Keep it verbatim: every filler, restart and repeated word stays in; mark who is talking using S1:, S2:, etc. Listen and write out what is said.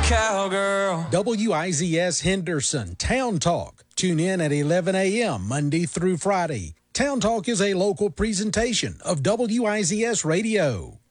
S1: cowgirl.
S2: W I Z S Henderson Town Talk. Tune in at eleven a.m. Monday through Friday. Town Talk is a local presentation of W I Z S Radio.